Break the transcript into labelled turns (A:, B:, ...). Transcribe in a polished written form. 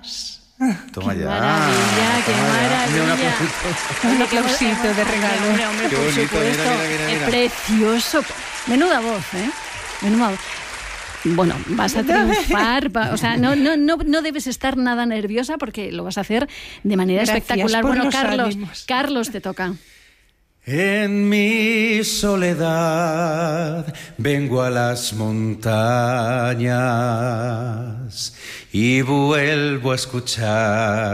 A: Toma
B: ¡Qué
A: ya.
B: maravilla, qué maravilla!
C: Un aplausito de regalo.
B: Hombre,
A: Qué
B: por
A: bonito,
B: supuesto.
A: mira.
B: Es precioso. Menuda voz, ¿eh? Menuda voz. Bueno, vas a triunfar, o sea, no debes estar nada nerviosa porque lo vas a hacer de manera
C: Gracias
B: espectacular.
C: por
B: Bueno,
C: los ánimos.
B: Carlos, te toca.
A: En mi soledad vengo a las montañas y vuelvo a escuchar